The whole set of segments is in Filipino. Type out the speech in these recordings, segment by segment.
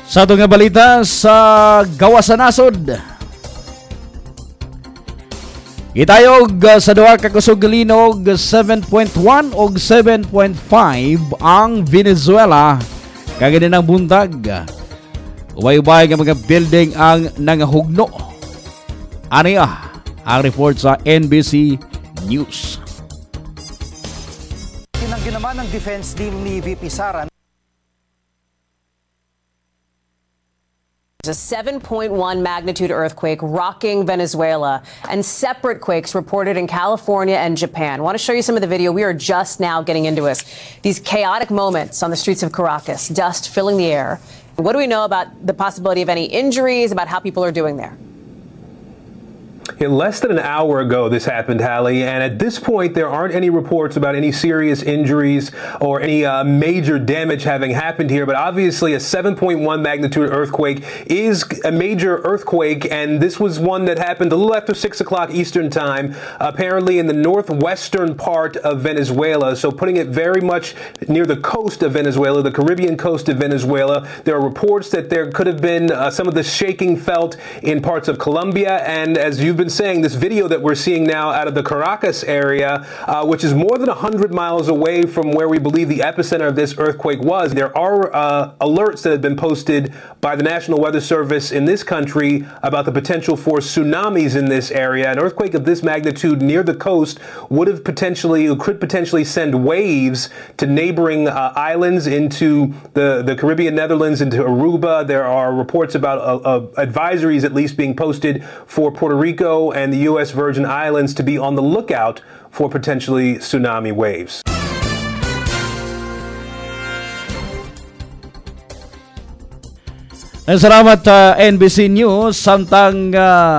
Sa itong nga balita sa gawa sa nasod, itayog sa duha ka kusog linog 7.1 o 7.5 ang Venezuela kagani ng buntag. Ubay-ubay nga mga building ang nangahugno. Aniya ang report sa NBC News. Tinanggi naman ng defense team ni VP Sara a 7.1 magnitude earthquake rocking Venezuela and separate quakes reported in California and Japan. I want to show you some of the video. We are just now getting into it. These chaotic moments on the streets of Caracas, dust filling the air. What do we know about the possibility of any injuries, about how people are doing there? Less than an hour ago, this happened, Hallie, and at this point, there aren't any reports about any serious injuries or any major damage having happened here. But obviously, a 7.1 magnitude earthquake is a major earthquake, and this was one that happened a little after 6 o'clock Eastern time, apparently in the northwestern part of Venezuela. So putting it very much near the coast of Venezuela, the Caribbean coast of Venezuela. There are reports that there could have been some of the shaking felt in parts of Colombia, and as you've been saying, this video that we're seeing now out of the Caracas area, which is more than 100 miles away from where we believe the epicenter of this earthquake was. There are alerts that have been posted by the National Weather Service in this country about the potential for tsunamis in this area. An earthquake of this magnitude near the coast could potentially send waves to neighboring islands into the Caribbean Netherlands, into Aruba. There are reports about advisories at least being posted for Puerto Rico and the U.S. Virgin Islands to be on the lookout for potentially tsunami waves. Salamat NBC News. Samtang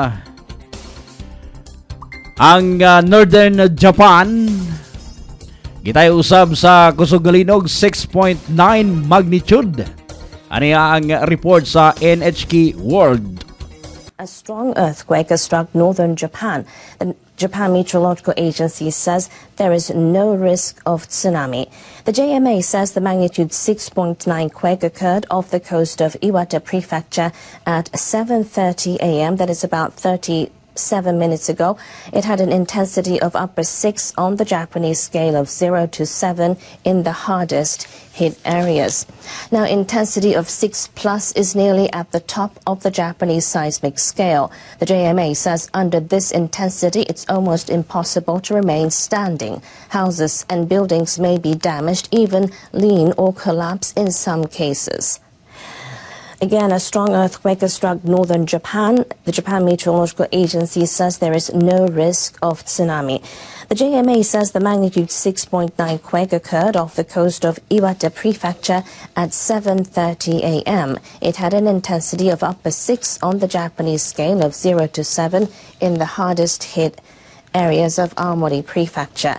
ang Northern Japan gitay usab sa kusog nga linog 6.9 magnitude. Ani ang report sa NHK World. A strong earthquake has struck northern Japan. The Japan Meteorological Agency says there is no risk of tsunami. The JMA says the magnitude 6.9 quake occurred off the coast of Iwate Prefecture at 7:30 a.m. That is about 37 minutes ago. It had an intensity of upper 6 on the Japanese scale of 0 to 7 in the hardest hit areas. Now, intensity of 6 plus is nearly at the top of the Japanese seismic scale. The JMA says under this intensity, it's almost impossible to remain standing. Houses and buildings may be damaged, even lean or collapse in some cases. Again, a strong earthquake has struck northern Japan. The Japan Meteorological Agency says there is no risk of tsunami. The JMA says the magnitude 6.9 quake occurred off the coast of Iwate Prefecture at 7:30 a.m. It had an intensity of upper 6 on the Japanese scale of 0 to 7 in the hardest hit areas of Aomori Prefecture.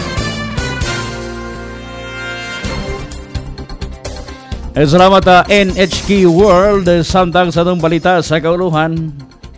Salamat NHK World. Samtang sa itong balita sa kauluhan,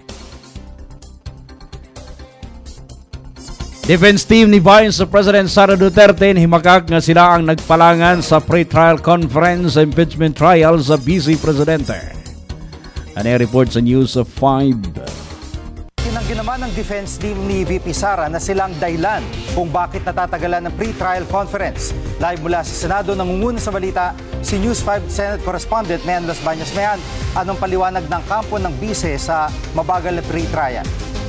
defense team ni Vice President Sara Duterte himakak nga sila ang nagpalangan sa pre-trial conference sa impeachment trial sa Vice Presidente. Ano report sa News of 5. Tinanggi naman ng defense team ni VP Sara na silang dahilan kung bakit natatagalan ng pre-trial conference. Live mula sa Senado, nangunguna sa balita si News 5 Senate Correspondent Mayan Las Bañas. Mayan, anong paliwanag ng kampo ng bise sa mabagal na pre-trial?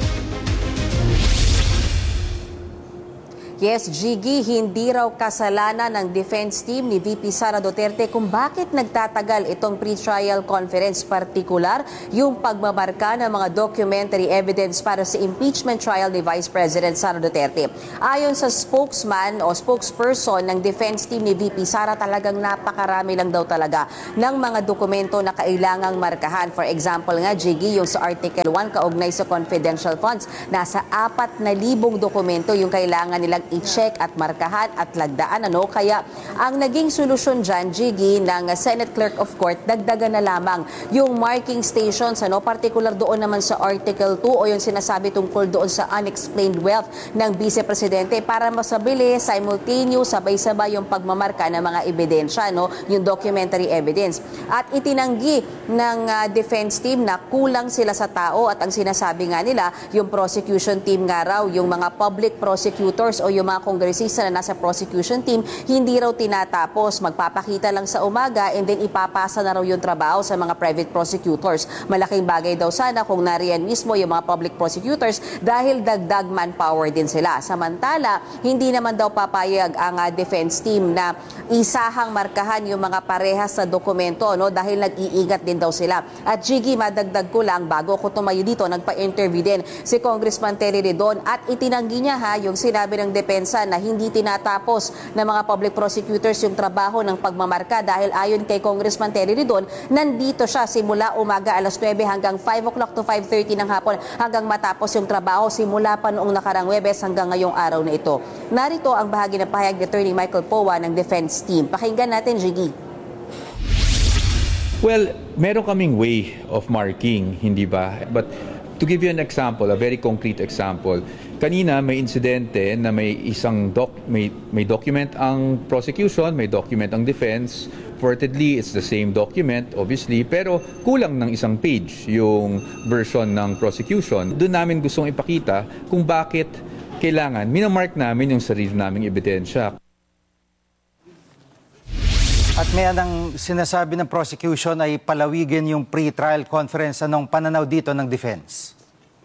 Yes, Jiggy, hindi raw kasalanan ng defense team ni VP Sara Duterte kung bakit nagtatagal itong pre-trial conference, partikular yung pagmamarka ng mga documentary evidence para sa impeachment trial ni Vice President Sara Duterte. Ayon sa spokesman o spokesperson ng defense team ni VP Sara, talagang napakarami lang daw talaga ng mga dokumento na kailangang markahan. For example nga, Jiggy, yung sa Article 1 kaugnay sa confidential funds, nasa 4,000 dokumento yung kailangan nilang i-check at markahan at lagdaan. Kaya ang naging solusyon dyan, Jiggy, ng Senate Clerk of Court, dagdagan na lamang yung marking stations, particular doon naman sa Article 2 o yung sinasabi tungkol doon sa unexplained wealth ng Vice Presidente para masabili, simultaneous, sabay-sabay yung pagmamarka ng mga ebidensya, yung documentary evidence. At itinanggi ng defense team na kulang sila sa tao at ang sinasabi nga nila, yung prosecution team nga raw, yung mga public prosecutors o yung mga kongresista na nasa prosecution team, hindi raw tinatapos. Magpapakita lang sa umaga and then ipapasa na raw yung trabaho sa mga private prosecutors. Malaking bagay daw sana kung nariyan mismo yung mga public prosecutors dahil dagdag manpower din sila. Samantala, hindi naman daw papayag ang defense team na isahang markahan yung mga parehas sa dokumento dahil nag-iingat din daw sila. At Jiggy, madagdag ko lang bago ko tumayo dito, nagpa-interview din si Congressman Terry Ridon at itinanggi niya yung sinabi ng depensa na hindi tinatapos ng mga public prosecutors yung trabaho ng pagmamarka dahil ayon kay Congressman Terry Ridon, nandito siya simula umaga alas 9 hanggang 5 o'clock to 5:30 ng hapon hanggang matapos yung trabaho simula pa noong nakarang Huwebes hanggang ngayong araw na ito. Narito ang bahagi ng pahayag ni Attorney Michael Powa ng defense team. Pakinggan natin, Jiggy. Well, meron kaming way of marking, hindi ba? But to give you an example, a very concrete example, kanina may insidente na may isang may document ang prosecution, may document ang defense. Reportedly, it's the same document, obviously, pero kulang ng isang page yung version ng prosecution. Doon namin gustong ipakita kung bakit kailangan minamark namin yung sarili naming ebidensya. At may anong sinasabi ng prosecution ay palawigin yung pre-trial conference. Anong pananaw dito ng defense?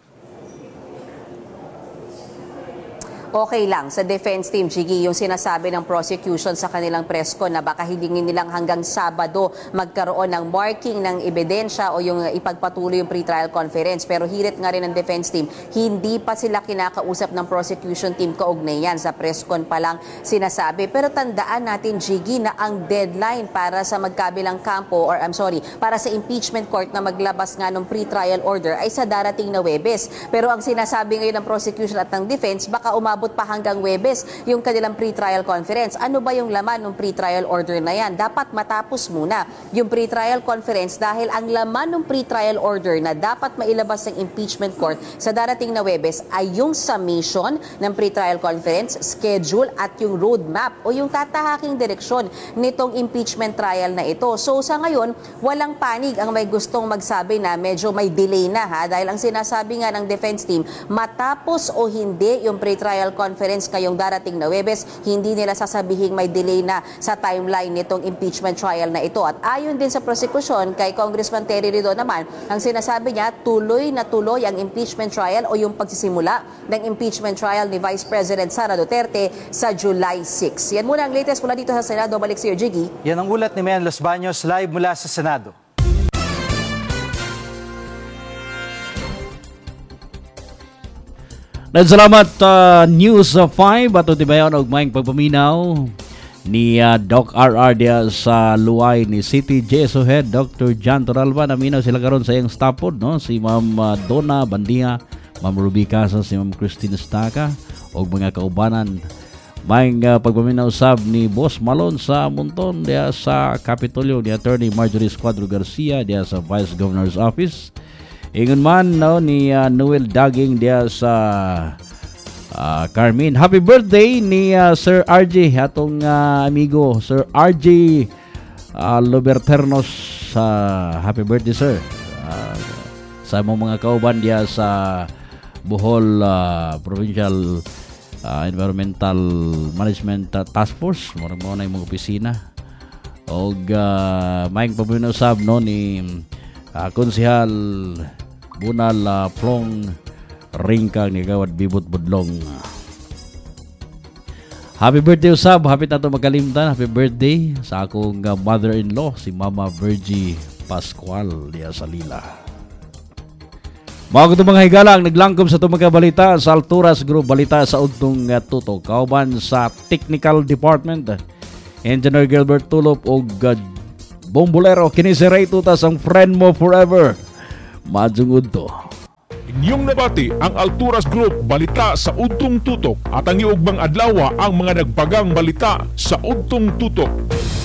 Okay lang sa defense team, Jiggy, yung sinasabi ng prosecution sa kanilang press con na baka hidingin nilang hanggang Sabado magkaroon ng marking ng ebidensya o yung ipagpatuloy yung pre-trial conference. Pero hirit nga rin ng defense team, hindi pa sila kinakausap ng prosecution team kaugnay yan. Sa press con pa lang sinasabi. Pero tandaan natin, Jiggy, na ang deadline para sa magkabilang kampo para sa impeachment court na maglabas nga ng pre-trial order ay sa darating na Huwebes. Pero ang sinasabi ngayon ng prosecution at ng defense, baka umabot pa hanggang Huwebes yung kanilang pre-trial conference. Ano ba yung laman ng pre-trial order na yan? Dapat matapos muna yung pre-trial conference dahil ang laman ng pre-trial order na dapat mailabas ng impeachment court sa darating na Huwebes ay yung summation ng pre-trial conference, schedule at yung roadmap o yung tatahaking direksyon nitong impeachment trial na ito. So sa ngayon, walang panig ang may gustong magsabi na medyo may delay na dahil ang sinasabi nga ng defense team, matapos o hindi yung pre-trial conference kayong darating na Huwebes, hindi nila sasabihin may delay na sa timeline nitong impeachment trial na ito. At ayon din sa prosecution kay Congressman Terry Ridon naman, ang sinasabi niya, tuloy na tuloy ang impeachment trial o yung pagsisimula ng impeachment trial ni Vice President Sara Duterte sa July 6. Yan muna ang latest mula dito sa Senado. Balik sa iyo, Jiggy. Yan ang ulat ni Mayan Los Baños live mula sa Senado. Salamat News 5 ato tibayon og maayong pagpaminaw ni Doc RR dia sa luay ni City JSO Head Dr. John Toralba. Naminaw sila karon sa iyang staff pod, si Ma'am Donna Bandia, Ma'am Ruby Casas, si Ma'am Christine Estaca og mga kaubanan. Maayong pagpaminaw sab ni Boss Malone sa Monton dia sa Kapitolyo, ni Attorney Marjorie Escuadro Garcia dia sa Vice Governor's Office. Ingon man ni Noel Daging dia sa Carmen. Happy birthday ni Sir RJ, atong amigo Sir RJ Loberternos. Happy birthday, sir. Sa mga kauban dia sa Bohol Provincial Environmental Management Task Force, mo na yung mga opisina. Og maayong pabinusab ni Konsehal Bunal Plong Ringkang ni Gawad Bibot Budlong. Happy birthday usab, happy tato magkalimtan. Happy birthday sa akong mother-in-law, si Mama Virgie Pascual diya sa Lila. Mga kutong mga higala ang naglangkom sa itong mga balita sa Alturas Group Balita sa Ugtong Tuto. Kauban sa Technical Department, Engineer Gilbert Tulop o Bombolero, kini si Ray Tutas, ang friend mo forever. Madzungod to. Inyong nabati ang Alturas Group balita sa Udtong Tutok at ang iugbang adlaw ang mga nagpagang balita sa Udtong Tutok.